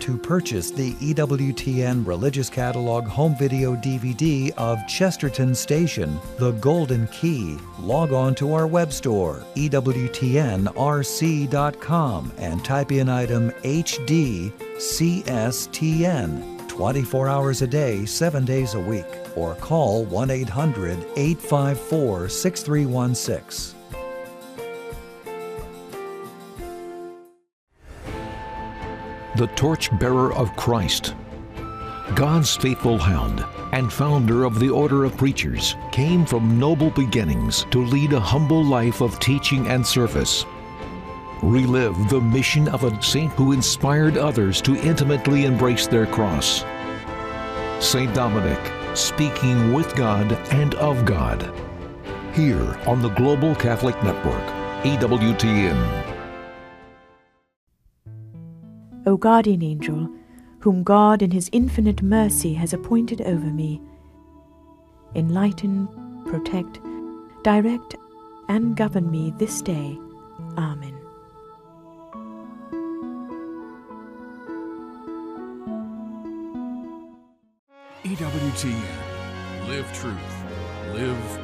to purchase the EWTN Religious Catalog home video DVD of Chesterton Station, The Golden Key, log on to our web store, EWTNRC.com, and type in item HD CSTN, 24 hours a day, 7 days a week, or call 1-800-854-6316. The torchbearer of Christ, God's faithful hound and founder of the Order of Preachers, came from noble beginnings to lead a humble life of teaching and service. Relive the mission of a saint who inspired others to intimately embrace their cross. St. Dominic, speaking with God and of God. Here on the Global Catholic Network, EWTN. O guardian angel, whom God in his infinite mercy has appointed over me, enlighten, protect, direct, and govern me this day. Amen. EWTN. Live truth. Live